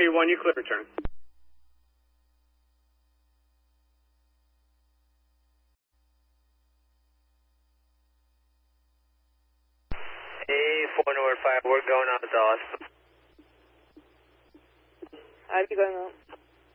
A1, you clear return. A4 North 5, we're going out to the hospital. I'll be going on.